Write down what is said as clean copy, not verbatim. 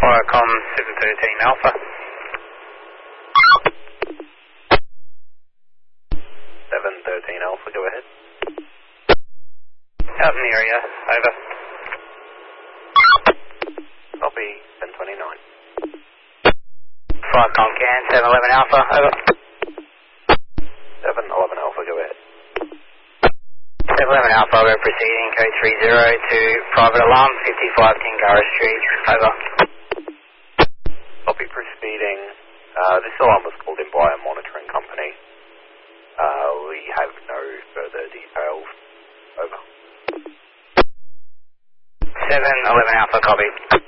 Viacom 713 Alpha. 713 Alpha, go ahead. Out in the area, over. Copy, 1029. Viacom Can 711 Alpha, over. 711 Alpha, go ahead. 711 Alpha, we're proceeding, code 30 to private alarm, 55 Tingara Street, over. Copy, proceeding. This alarm was called in by a monitoring company. We have no further details. Over. 711 Alpha, copy.